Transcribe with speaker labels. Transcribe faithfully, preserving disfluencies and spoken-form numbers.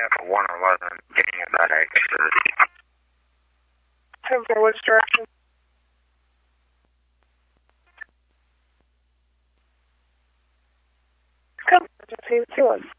Speaker 1: at one eleven, getting about exit.
Speaker 2: ten four, which direction? Come, just see two one.